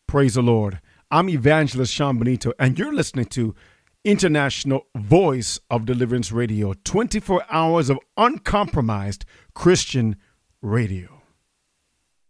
Praise the Lord. I'm Evangelist Sean Benito, and you're listening to International Voice of Deliverance Radio, 24 hours of uncompromised Christian radio.